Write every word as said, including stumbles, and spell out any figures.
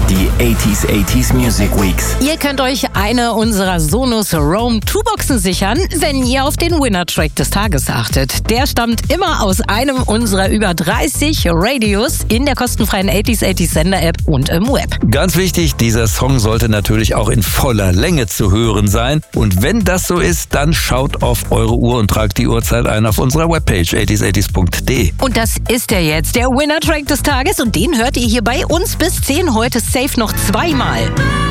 Die achtziger achtziger Music Weeks. Ihr könnt euch eine unserer Sonos Roam zwei Boxen sichern, wenn ihr auf den Winner-Track des Tages achtet. Der stammt immer aus einem unserer über dreißig Radios in der kostenfreien achtziger achtziger Sender-App und im Web. Ganz wichtig, dieser Song sollte natürlich auch in voller Länge zu hören sein. Und wenn das so ist, dann schaut auf eure Uhr und tragt die Uhrzeit ein auf unserer Webpage achtziger achtziger punkt de. Und das ist er jetzt, der Winner-Track des Tages. Und den hört ihr hier bei uns bis zehn heute safe noch zweimal.